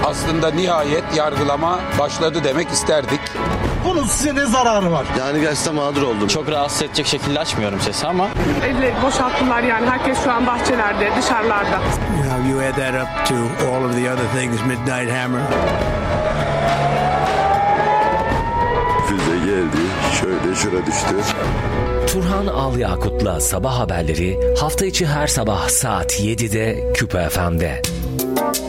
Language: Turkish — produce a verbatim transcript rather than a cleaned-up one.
aslında nihayet yargılama başladı demek isterdik. Bunun size ne zararı var? Yani gerçekten mağdur oldum. Çok rahatsız edecek şekilde açmıyorum sesi ama. Elle boşalttılar yani. Herkes şu an bahçelerde, dışarılarda. You know, you add that up to all of the other things, Midnight Hammer. Füze geldi, şöyle şura düştü. Turhan Al-Yakut'la Sabah Haberleri hafta içi her sabah saat yedide Küpe F M'de.